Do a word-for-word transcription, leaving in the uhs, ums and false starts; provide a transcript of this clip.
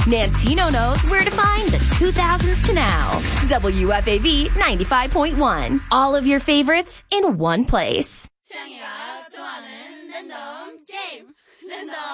Nantino knows where to find the two thousands to now. W F A V ninety-five point one. All of your favorites in one place. 태양이가 좋아하는 랜덤 게임. 랜덤